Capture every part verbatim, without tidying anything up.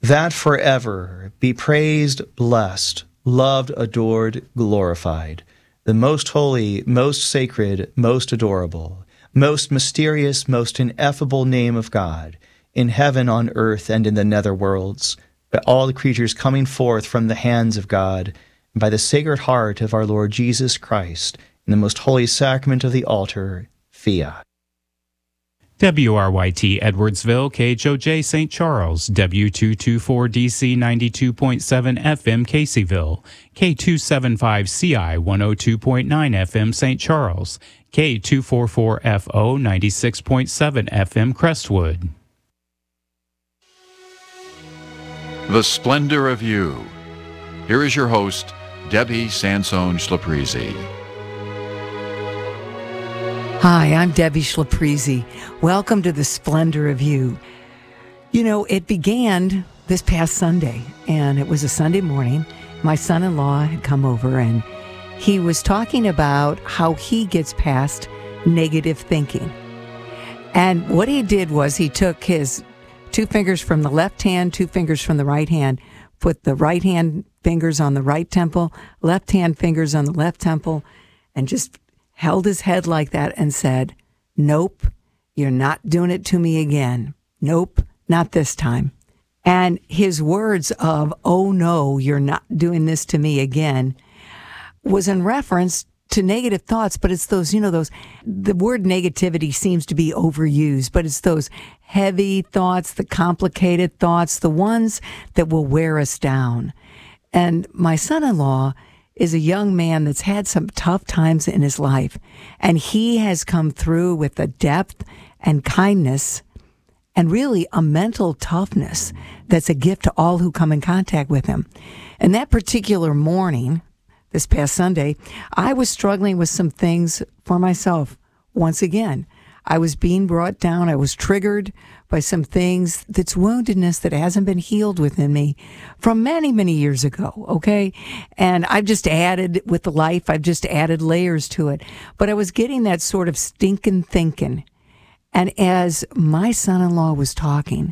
that forever be praised, blessed, loved, adored, glorified, the most holy, most sacred, most adorable, most mysterious, most ineffable name of God, in heaven, on earth, and in the nether worlds, by all the creatures coming forth from the hands of God, and by the sacred heart of our Lord Jesus Christ, in the most holy sacrament of the altar, fiat. W R Y T Edwardsville, K H O J Saint Charles, W two twenty-four D C ninety-two point seven F M Caseyville, K two seventy-five C I one oh two point nine F M Saint Charles, K two forty-four F O ninety-six point seven F M Crestwood. The Splendor of You. Here is your host, Debbie Sansone Schlaprizi. Hi, I'm Debbie Schlaprizi. Welcome to The Splendor of You. You know, it began this past Sunday, and it was a Sunday morning. My son-in-law had come over, and he was talking about how he gets past negative thinking. And what he did was he took his two fingers from the left hand, two fingers from the right hand, put the right hand fingers on the right temple, left hand fingers on the left temple, and just held his head like that and said, "Nope, you're not doing it to me again. Nope, not this time." And his words of, "Oh no, you're not doing this to me again," was in reference to negative thoughts, but it's those, you know, those, the word negativity seems to be overused, but it's those heavy thoughts, the complicated thoughts, the ones that will wear us down. And my son-in-law is a young man that's had some tough times in his life, and he has come through with a depth and kindness and really a mental toughness that's a gift to all who come in contact with him. And that particular morning, this past Sunday, I was struggling with some things for myself. Once again, I was being brought down. I was triggered by some things, that's woundedness that hasn't been healed within me from many, many years ago, okay? And I've just added, with the life, I've just added layers to it. But I was getting that sort of stinking thinking. And as my son-in-law was talking,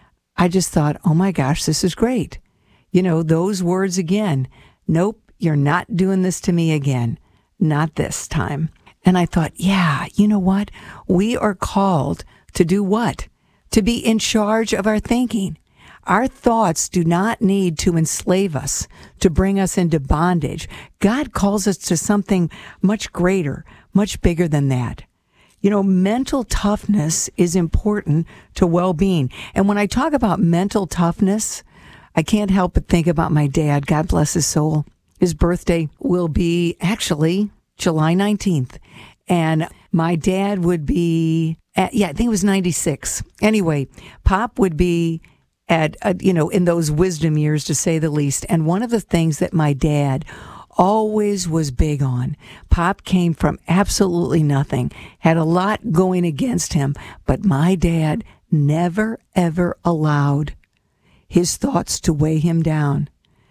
I just thought, oh my gosh, this is great. You know, those words again, "Nope, you're not doing this to me again. Not this time." And I thought, yeah, you know what? We are called to do what? To be in charge of our thinking. Our thoughts do not need to enslave us, to bring us into bondage. God calls us to something much greater, much bigger than that. You know, mental toughness is important to well-being. And when I talk about mental toughness, I can't help but think about my dad. God bless his soul. His birthday will be actually July nineteenth. And my dad would be, at, yeah, I think it was ninety-six. Anyway, Pop would be at, uh, you know, in those wisdom years, to say the least. And one of the things that my dad always was big on, Pop came from absolutely nothing, had a lot going against him, but my dad never, ever allowed his thoughts to weigh him down.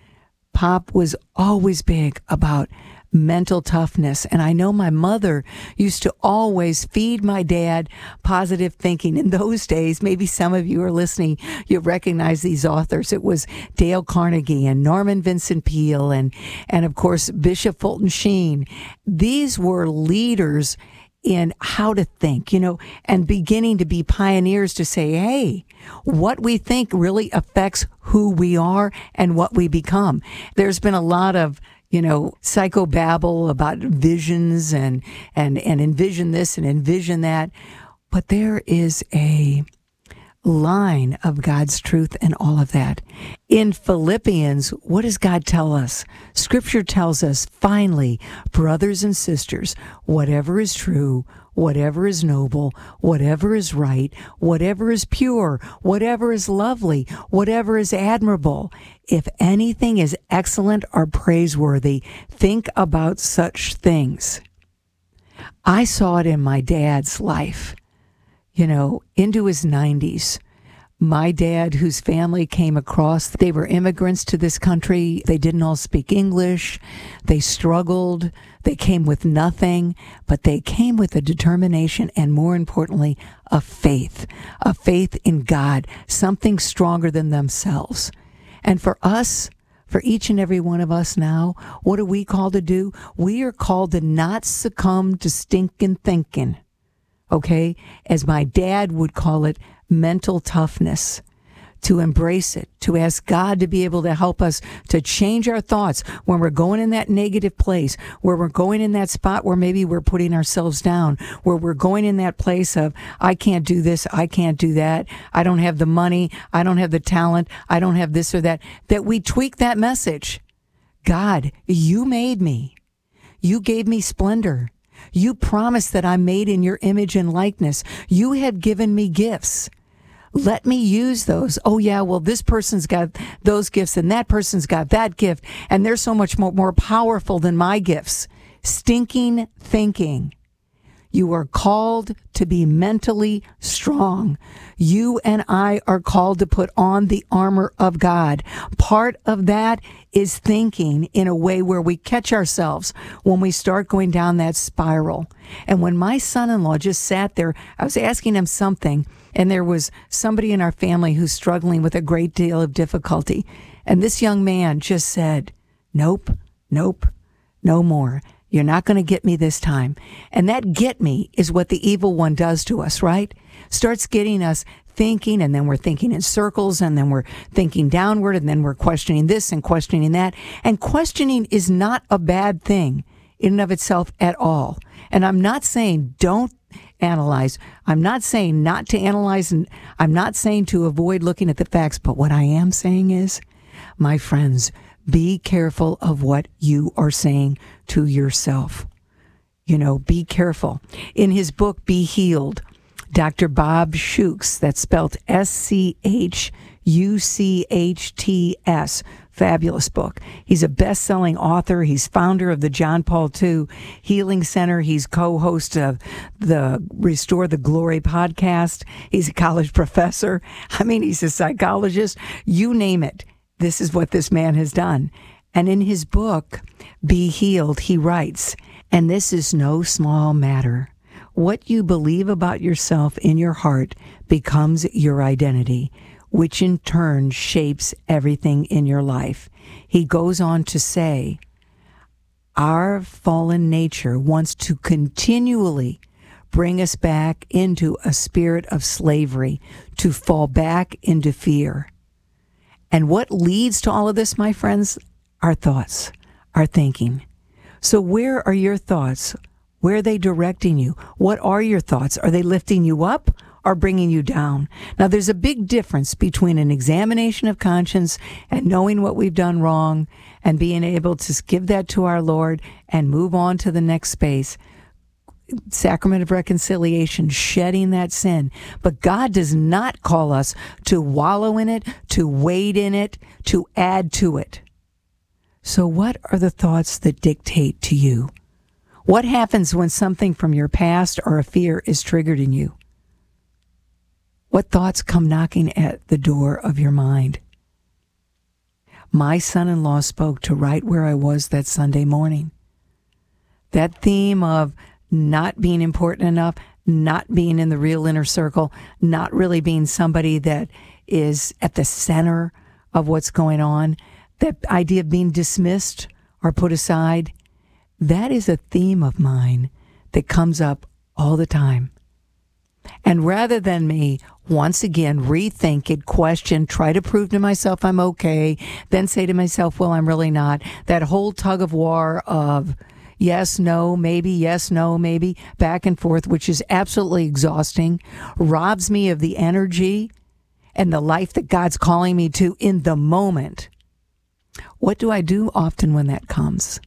Pop was always big about mental toughness. And I know my mother used to always feed my dad positive thinking. In those days, maybe some of you are listening, you recognize these authors. It was Dale Carnegie and Norman Vincent Peale and, and of course, Bishop Fulton Sheen. These were leaders in how to think, you know, and beginning to be pioneers to say, hey, what we think really affects who we are and what we become. There's been a lot of, you know, psychobabble about visions and, and, and envision this and envision that. But there is a line of God's truth in all of that. In Philippians, what does God tell us? Scripture tells us, finally, brothers and sisters, whatever is true, whatever is noble, whatever is right, whatever is pure, whatever is lovely, whatever is admirable, if anything is excellent or praiseworthy, think about such things. I saw it in my dad's life, you know, into his nineties. My dad, whose family came across, they were immigrants to this country. They didn't all speak English. They struggled. They came with nothing, but they came with a determination and, more importantly, a faith, a faith in God, something stronger than themselves. And for us, for each and every one of us now, what are we called to do? We are called to not succumb to stinking thinking, okay? As my dad would call it, mental toughness, to embrace it, to ask God to be able to help us to change our thoughts when we're going in that negative place, where we're going in that spot where maybe we're putting ourselves down, where we're going in that place of, I can't do this, I can't do that, I don't have the money, I don't have the talent, I don't have this or that, that we tweak that message. God, you made me. You gave me splendor. You promised that I'm made in your image and likeness. You have given me gifts. Let me use those. Oh, yeah, well, this person's got those gifts and that person's got that gift, and they're so much more, more powerful than my gifts. Stinking thinking. You are called to be mentally strong. You and I are called to put on the armor of God. Part of that is thinking in a way where we catch ourselves when we start going down that spiral. And when my son-in-law just sat there, I was asking him something, and there was somebody in our family who's struggling with a great deal of difficulty. And this young man just said, nope, nope, no more. You're not going to get me this time. And that get me is what the evil one does to us, right? Starts getting us thinking, and then we're thinking in circles, and then we're thinking downward, and then we're questioning this and questioning that. And questioning is not a bad thing in and of itself at all. And I'm not saying don't analyze. I'm not saying not to analyze, and I'm not saying to avoid looking at the facts. But what I am saying is, my friends, be careful of what you are saying to yourself. You know, be careful. In his book, Be Healed, Doctor Bob Schuchts, that's spelled S C H U C H T S, fabulous book. He's a best-selling author. He's founder of the John Paul the Second Healing Center. He's co-host of the Restore the Glory podcast. He's a college professor. I mean, he's a psychologist. You name it. This is what this man has done. And in his book, Be Healed, he writes, and this is no small matter. What you believe about yourself in your heart becomes your identity, which in turn shapes everything in your life. He goes on to say, our fallen nature wants to continually bring us back into a spirit of slavery, to fall back into fear. And what leads to all of this, my friends? Our thoughts, our thinking. So where are your thoughts? Where are they directing you? What are your thoughts? Are they lifting you up or bringing you down? Now, there's a big difference between an examination of conscience and knowing what we've done wrong and being able to give that to our Lord and move on to the next space. Sacrament of reconciliation, shedding that sin. But God does not call us to wallow in it, to wade in it, to add to it. So what are the thoughts that dictate to you? What happens when something from your past or a fear is triggered in you? What thoughts come knocking at the door of your mind? My son-in-law spoke to right where I was that Sunday morning. That theme of not being important enough, not being in the real inner circle, not really being somebody that is at the center of what's going on, that idea of being dismissed or put aside, that is a theme of mine that comes up all the time. And rather than me, once again, rethink it, question, try to prove to myself I'm okay, then say to myself, well, I'm really not, that whole tug of war of yes, no, maybe, yes, no, maybe, back and forth, which is absolutely exhausting, robs me of the energy and the life that God's calling me to in the moment. What do I do often when that comes?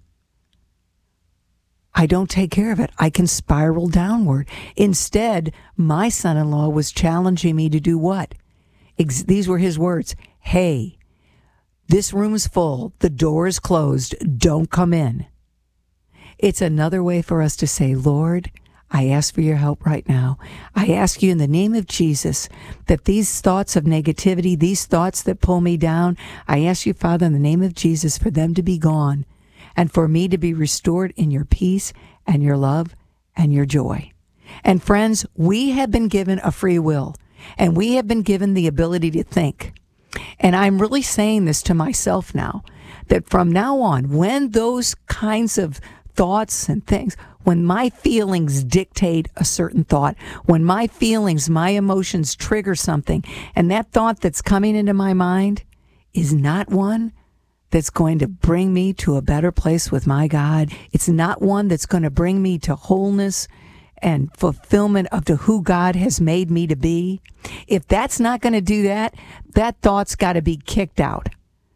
I don't take care of it. I can spiral downward. Instead, my son-in-law was challenging me to do what? Ex- these were his words. Hey, this room's full. The door is closed. Don't come in. It's another way for us to say, Lord, I ask for your help right now. I ask you in the name of Jesus that these thoughts of negativity, these thoughts that pull me down, I ask you, Father, in the name of Jesus, for them to be gone and for me to be restored in your peace and your love and your joy. And friends, we have been given a free will, and we have been given the ability to think. And I'm really saying this to myself now, that from now on, when those kinds of thoughts and things, when my feelings dictate a certain thought, when my feelings, my emotions trigger something, and that thought that's coming into my mind is not one that's going to bring me to a better place with my God. It's not one that's going to bring me to wholeness and fulfillment of to who God has made me to be. If that's not going to do that, that thought's got to be kicked out.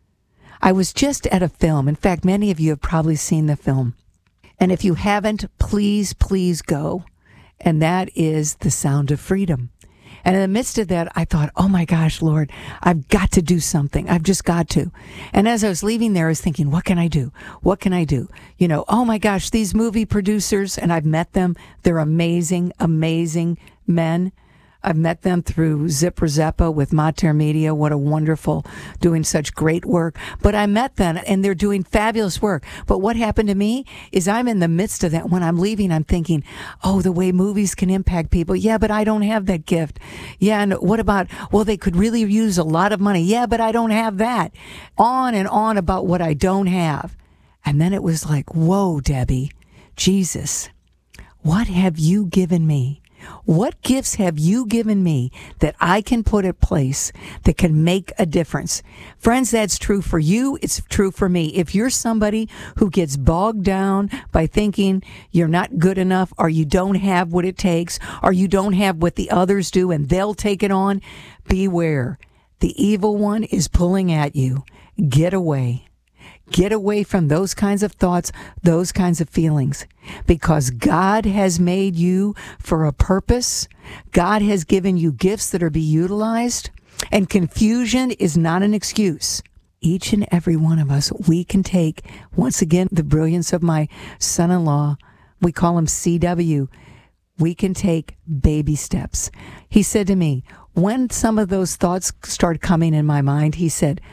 I was just at a film. In fact, many of you have probably seen the film. And if you haven't, please, please go. And that is The Sound of Freedom. And in the midst of that, I thought, oh my gosh, Lord, I've got to do something. I've just got to. And as I was leaving there, I was thinking, what can I do? What can I do? You know, oh my gosh, these movie producers, and I've met them. They're amazing, amazing men. I've met them through Zipper Zeppa with Mater Media. What a wonderful, doing such great work. But I met them and they're doing fabulous work. But what happened to me is I'm in the midst of that. When I'm leaving, I'm thinking, oh, the way movies can impact people. Yeah, but I don't have that gift. Yeah, and what about, well, they could really use a lot of money. Yeah, but I don't have that. On and on about what I don't have. And then it was like, whoa, Debbie, Jesus, what have you given me? What gifts have you given me that I can put in place that can make a difference? Friends, that's true for you. It's true for me. If you're somebody who gets bogged down by thinking you're not good enough, or you don't have what it takes, or you don't have what the others do and they'll take it on, beware. The evil one is pulling at you. Get away. Get away from those kinds of thoughts, those kinds of feelings, because God has made you for a purpose. God has given you gifts that are to be utilized, and confusion is not an excuse. Each and every one of us, we can take, once again, the brilliance of my son-in-law. We call him C W. We can take baby steps. He said to me, when some of those thoughts started coming in my mind, he said,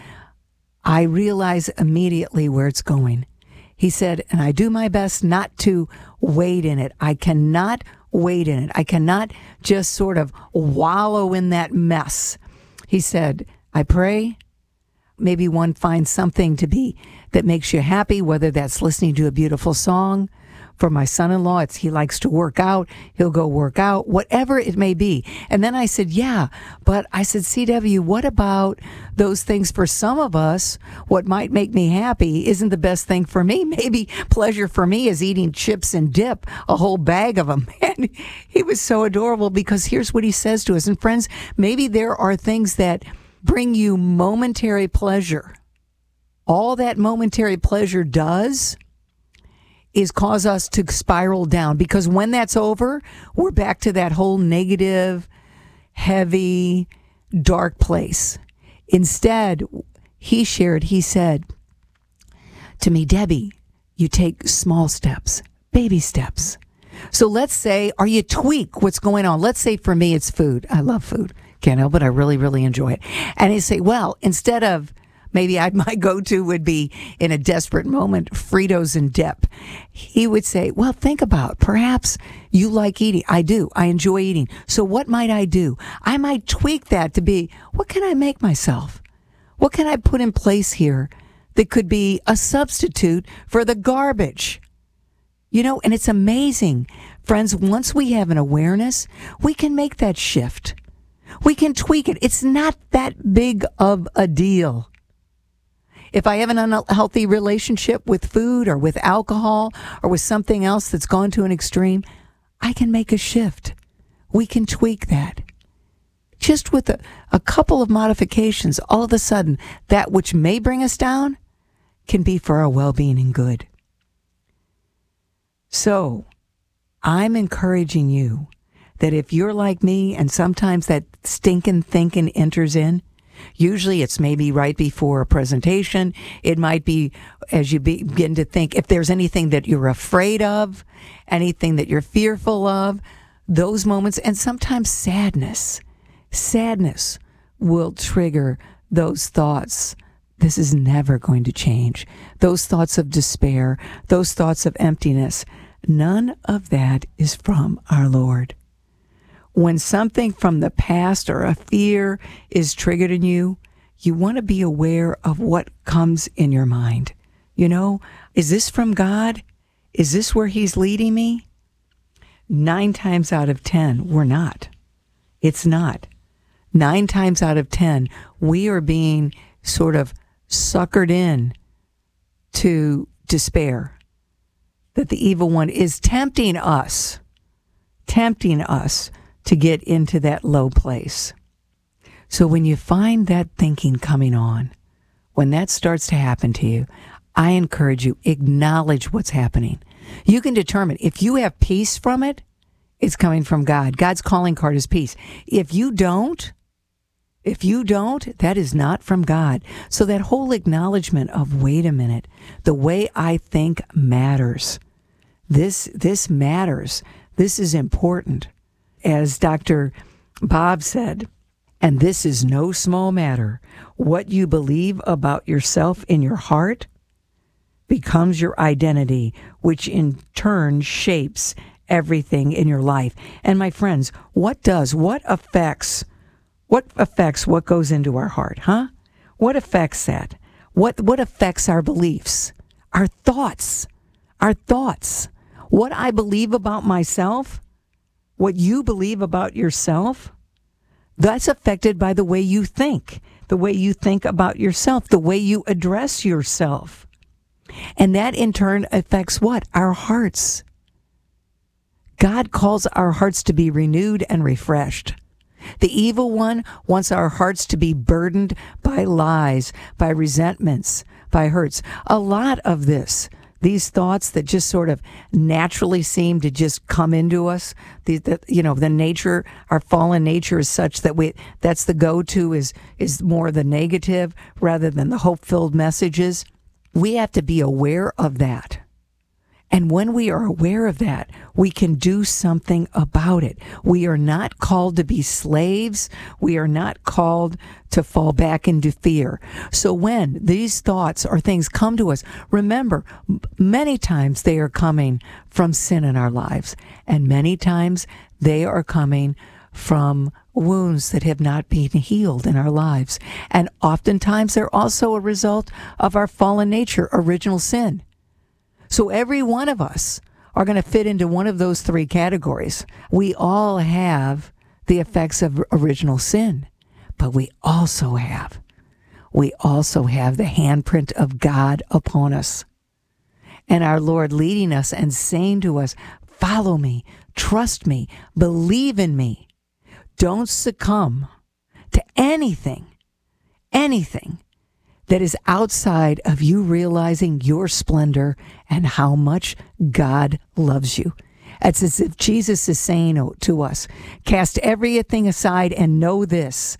I realize immediately where it's going. He said, and I do my best not to wade in it. I cannot wade in it. I cannot just sort of wallow in that mess. He said, I pray. Maybe one finds something to be that makes you happy, whether that's listening to a beautiful song. For my son-in-law, it's he likes to work out. He'll go work out, whatever it may be. And then I said, yeah, but I said, C W, what about those things for some of us? What might make me happy isn't the best thing for me. Maybe pleasure for me is eating chips and dip, a whole bag of them. And he was so adorable, because here's what he says to us. And friends, maybe there are things that bring you momentary pleasure. All that momentary pleasure does is cause us to spiral down, because when that's over, we're back to that whole negative, heavy, dark place. Instead, he shared, he said to me, Debbie, you take small steps, baby steps. So let's say, or you tweak what's going on. Let's say for me, it's food. I love food. Can't help it. I really, really enjoy it. And he say, well, instead of maybe I, my go-to would be, in a desperate moment, Fritos and dip. He would say, well, think about, perhaps you like eating. I do. I enjoy eating. So what might I do? I might tweak that to be, what can I make myself? What can I put in place here that could be a substitute for the garbage? You know, and it's amazing. Friends, once we have an awareness, we can make that shift. We can tweak it. It's not that big of a deal. If I have an unhealthy relationship with food or with alcohol or with something else that's gone to an extreme, I can make a shift. We can tweak that. Just with a, a couple of modifications, all of a sudden, that which may bring us down can be for our well-being and good. So, I'm encouraging you that if you're like me and sometimes that stinking thinking enters in, Usually it's maybe right before a presentation. It might be as you begin to think if there's anything that you're afraid of, anything that you're fearful of, those moments, and sometimes sadness. Sadness will trigger those thoughts. This is never going to change. Those thoughts of despair, those thoughts of emptiness, none of that is from our Lord. When something from the past or a fear is triggered in you, you want to be aware of what comes in your mind. You know, is this from God? Is this where He's leading me? Nine times out of ten, we're not. It's not. Nine times out of ten, we are being sort of suckered in to despair. That the evil one is tempting us, tempting us to get into that low place. So when you find that thinking coming on, when that starts to happen to you, I encourage you, acknowledge what's happening. You can determine if you have peace from it, it's coming from God. God's calling card is peace. If you don't, if you don't, that is not from God. So that whole acknowledgement of, wait a minute, the way I think matters. This, this matters. This is important. As Doctor Bob said, and this is no small matter, what you believe about yourself in your heart becomes your identity, which in turn shapes everything in your life. And my friends, what does, what affects, what affects what goes into our heart, huh? What affects that? What, what affects our beliefs? Our thoughts, our thoughts. What I believe about myself, what you believe about yourself, that's affected by the way you think, the way you think about yourself, the way you address yourself. And that in turn affects what? Our hearts. God calls our hearts to be renewed and refreshed. The evil one wants our hearts to be burdened by lies, by resentments, by hurts. A lot of this, these thoughts that just sort of naturally seem to just come into us, the, the you know, the nature, our fallen nature is such that we, that's the go-to is, is more the negative rather than the hope-filled messages. We have to be aware of that. And when we are aware of that, we can do something about it. We are not called to be slaves. We are not called to fall back into fear. So when these thoughts or things come to us, remember, many times they are coming from sin in our lives. And many times they are coming from wounds that have not been healed in our lives. And oftentimes they're also a result of our fallen nature, original sin. So every one of us are going to fit into one of those three categories. We all have the effects of original sin, but we also have, we also have the handprint of God upon us. And our Lord leading us and saying to us, follow me, trust me, believe in me. Don't succumb to anything, anything that is outside of you realizing your splendor and how much God loves you. It's as if Jesus is saying to us, cast everything aside and know this,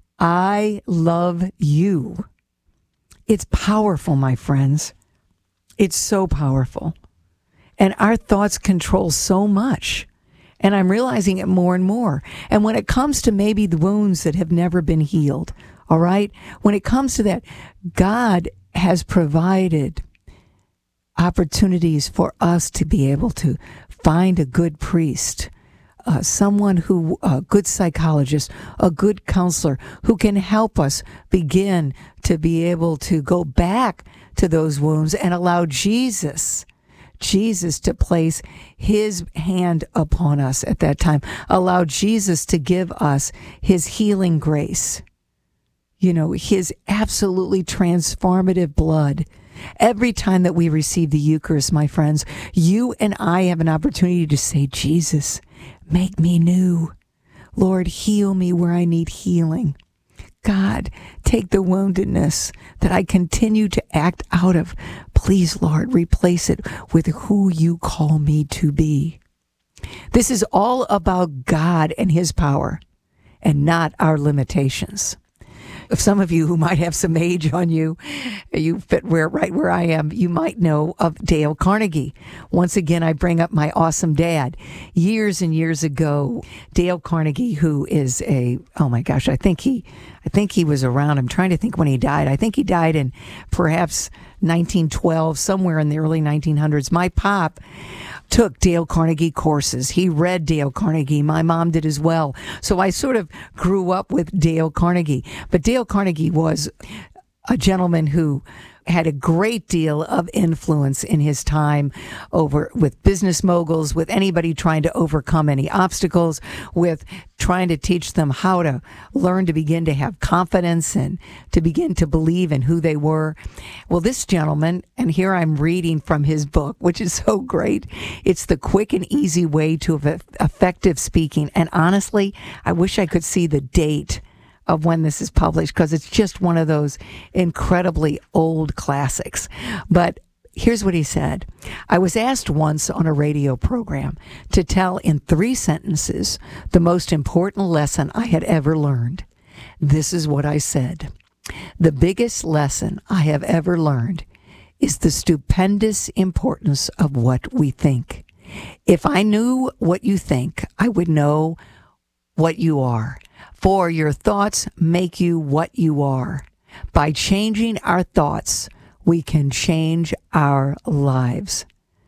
I love you. It's powerful, my friends. It's so powerful. And our thoughts control so much. And I'm realizing it more and more. And when it comes to maybe the wounds that have never been healed, all right? When it comes to that, God has provided opportunities for us to be able to find a good priest, uh, someone who, a good psychologist, a good counselor who can help us begin to be able to go back to those wounds and allow Jesus, Jesus to place his hand upon us at that time. Allow Jesus to give us his healing grace. You know, his absolutely transformative blood. Every time that we receive the Eucharist, my friends, you and I have an opportunity to say, Jesus, make me new. Lord, heal me where I need healing. God, take the woundedness that I continue to act out of. Please, Lord, replace it with who you call me to be. This is all about God and his power and not our limitations. If some of you who might have some age on you, you fit where right where I am, you might know of Dale Carnegie. Once again, I bring up my awesome dad. Years and years ago, Dale Carnegie, who is a, oh my gosh, I think he, I think he was around. I'm trying to think when he died. I think he died in perhaps nineteen twelve, somewhere in the early nineteen hundreds. My pop took Dale Carnegie courses. He read Dale Carnegie. My mom did as well. So I sort of grew up with Dale Carnegie. But Dale Carnegie was a gentleman who had a great deal of influence in his time over with business moguls, with anybody trying to overcome any obstacles, with trying to teach them how to learn to begin to have confidence and to begin to believe in who they were. Well, this gentleman, and here I'm reading from his book, which is so great. It's The Quick and Easy Way to Effective Speaking. And honestly, I wish I could see the date of when this is published, because it's just one of those incredibly old classics. But here's what he said. I was asked once on a radio program to tell in three sentences the most important lesson I had ever learned. This is what I said. The biggest lesson I have ever learned is the stupendous importance of what we think. If I knew what you think, I would know what you are. For your thoughts make you what you are. By changing our thoughts, we can change our lives.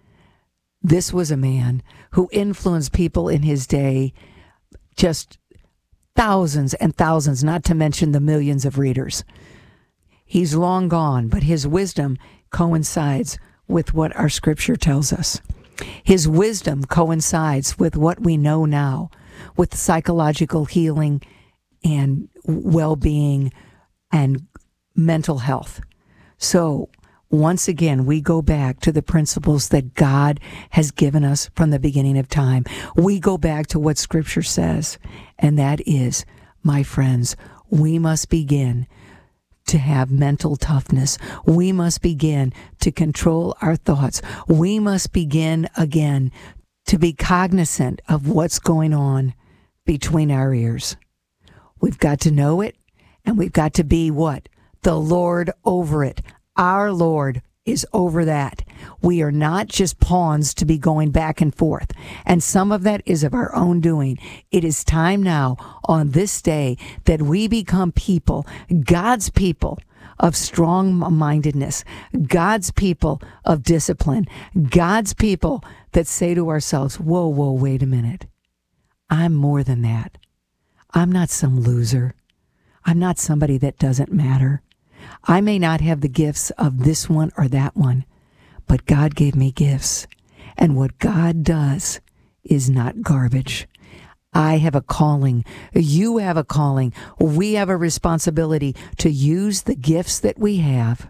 This was a man who influenced people in his day, just thousands and thousands, not to mention the millions of readers. He's long gone, but his wisdom coincides with what our scripture tells us. His wisdom coincides with what we know now, with psychological healing and well-being and mental health. So once again, we go back to the principles that God has given us from the beginning of time. We go back to what Scripture says, and that is, my friends, we must begin to have mental toughness. We must begin to control our thoughts. We must begin again to be cognizant of what's going on between our ears. We've got to know it, and we've got to be what? The Lord over it. Our Lord is over that. We are not just pawns to be going back and forth. And some of that is of our own doing. It is time now on this day that we become people, God's people of strong-mindedness, God's people of discipline, God's people that say to ourselves, whoa, whoa, wait a minute. I'm more than that. I'm not some loser. I'm not somebody that doesn't matter. I may not have the gifts of this one or that one, but God gave me gifts. And what God does is not garbage. I have a calling. You have a calling. We have a responsibility to use the gifts that we have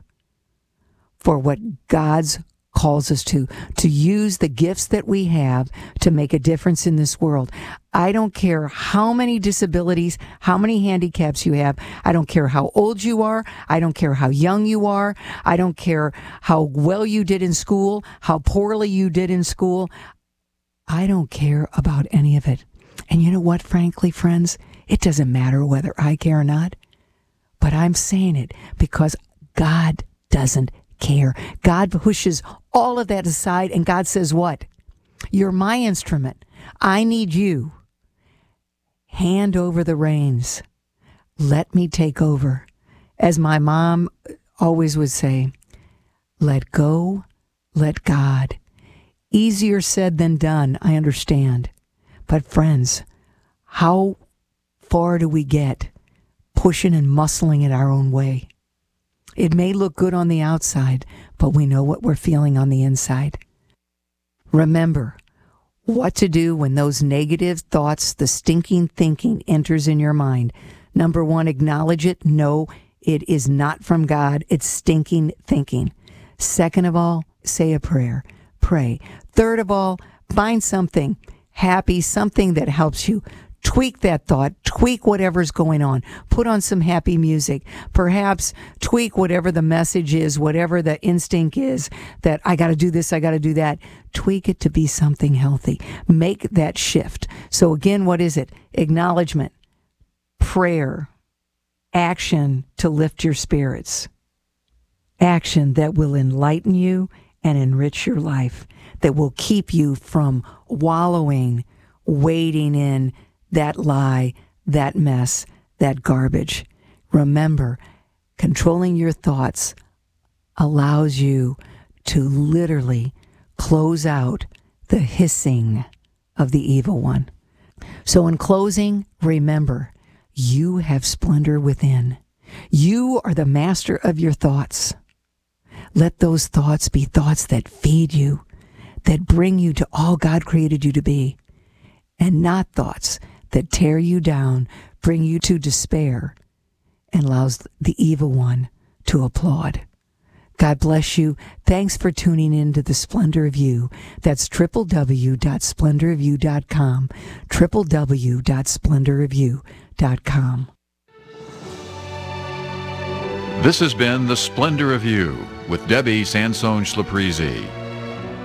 for what God's calls us to, to use the gifts that we have to make a difference in this world. I don't care how many disabilities, how many handicaps you have. I don't care how old you are. I don't care how young you are. I don't care how well you did in school, how poorly you did in school. I don't care about any of it. And you know what, frankly, friends? It doesn't matter whether I care or not. But I'm saying it because God doesn't care. God pushes all of that aside, and God says what? You're my instrument. I need you. Hand over the reins. Let me take over. As my mom always would say, let go, let God. Easier said than done, I understand. But friends, how far do we get pushing and muscling it our own way? It may look good on the outside, but we know what we're feeling on the inside. Remember what to do when those negative thoughts, the stinking thinking enters in your mind. Number one, acknowledge it. No, it is not from God. It's stinking thinking. Second of all, say a prayer. Pray. Third of all, find something happy, something that helps you. Tweak that thought, tweak whatever's going on, put on some happy music, perhaps tweak whatever the message is, whatever the instinct is that I got to do this, I got to do that. Tweak it to be something healthy. Make that shift. So again, what is it? Acknowledgement, prayer, action to lift your spirits. Action that will enlighten you and enrich your life, that will keep you from wallowing, wading in that lie, that mess, that garbage. Remember, controlling your thoughts allows you to literally close out the hissing of the evil one. So in closing, remember, you have splendor within. You are the master of your thoughts. Let those thoughts be thoughts that feed you, that bring you to all God created you to be, and not thoughts that tear you down, bring you to despair, and allows the evil one to applaud. God bless you. Thanks for tuning in to The Splendor of You. That's w w w dot splendor of you dot com, w w w dot splendor of you dot com. This has been The Splendor of You with Debbie Sansone Schlaprizi.